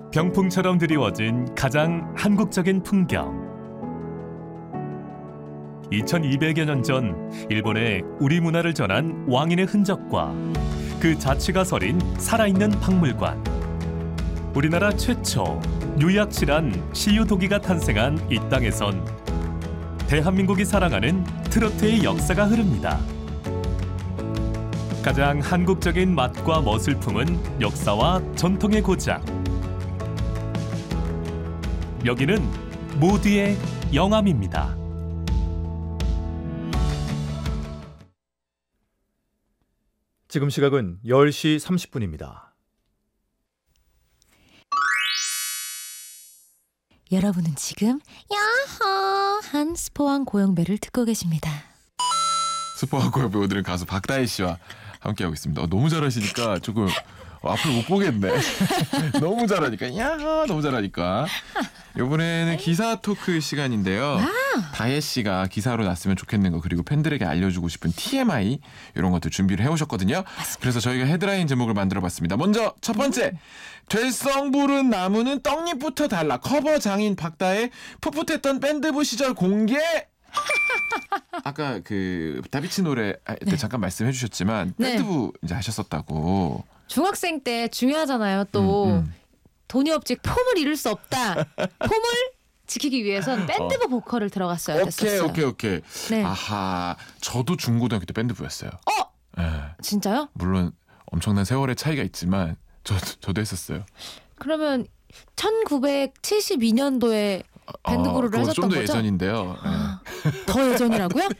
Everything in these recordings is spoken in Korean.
병풍처럼 드리워진 가장 한국적인 풍경. 2200여 년 전 일본에 우리 문화를 전한 왕인의 흔적과 그 자취가 서린 살아있는 박물관. 우리나라 최초 유약실한 시유도기가 탄생한 이 땅에선 대한민국이 사랑하는 트로트의 역사가 흐릅니다. 가장 한국적인 맛과 멋을 품은 역사와 전통의 고장. 여기는 모두의 영암입니다. 지금 시각은 10시 30분입니다. 여러분은 지금 야호 한 스포한 고영배를 듣고 계십니다. 스포와 고영배 오늘은 가수 박다혜 씨와 함께하고 있습니다. 너무 잘하시니까 조금 앞을 못 보겠네. 너무 잘하니까 너무 잘하니까. 이번에는 기사 토크 시간인데요. 다혜 씨가 기사로 났으면 좋겠는 거 그리고 팬들에게 알려주고 싶은 TMI 이런 것들 준비를 해오셨거든요. 그래서 저희가 헤드라인 제목을 만들어봤습니다. 먼저 첫 번째. 될성 부른 나무는 떡잎부터 달라. 커버 장인 박다혜 풋풋했던 밴드부 시절 공개. 아까 그 다비치 노래 할 때 잠깐 말씀해 주셨지만 밴드부 이제 하셨었다고. 중학생 때 중요하잖아요. 또 돈이 없지 폼을 잃을 수 없다. 폼을 지키기 위해선 밴드부 보컬을 들어갔어야 됐었어요. 오케이. 네. 아하, 저도 중고등학교 때 밴드부였어요. 네. 진짜요? 물론 엄청난 세월의 차이가 있지만 저도 했었어요. 그러면 1972년도에 밴드부를 하셨던 좀 더 거죠? 예전인데요. 더 예전이라고요?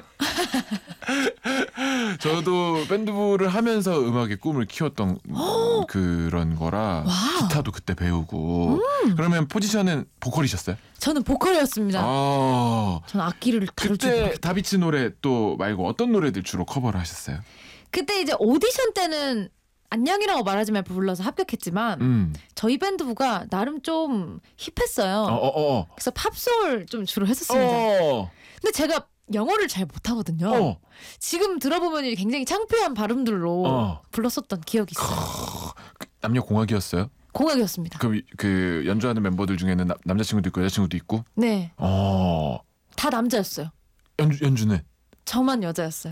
저도 밴드부를 하면서 음악의 꿈을 키웠던 그런 거라 기타도 그때 배우고. 그러면 포지션은 보컬이셨어요? 저는 보컬이었습니다. 저는 악기를 다룰 줄 그때 모르겠다. 다비치 노래 또 말고 어떤 노래들 주로 커버를 하셨어요? 그때 이제 오디션 때는 안녕이라고 말하지 말고 불러서 합격했지만 저희 밴드부가 나름 좀 힙했어요. 그래서 팝소울 좀 주로 했었습니다. 근데 제가 영어를 잘 못하거든요. 지금 들어보면 굉장히 창피한 발음들로 불렀었던 기억이 있어요. 남녀 공학이었어요? 공학이었습니다. 그럼 그 연주하는 멤버들 중에는 남자친구도 있고 여자친구도 있고? 네. 다 남자였어요. 연주는? 저만 여자였어요.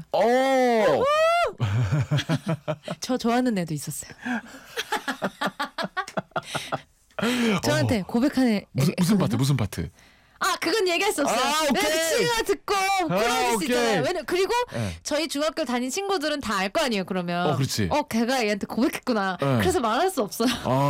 저 좋아하는 애도 있었어요. 저한테 고백하는 무슨 파트? 그건 얘기할 수 없어요. 친구가 듣고 끌어줄 수 있잖아요. 그리고 저희 중학교 다닌 친구들은 다 알 거 아니에요. 그러면 그렇지. 걔가 얘한테 고백했구나. 그래서 말할 수 없어요.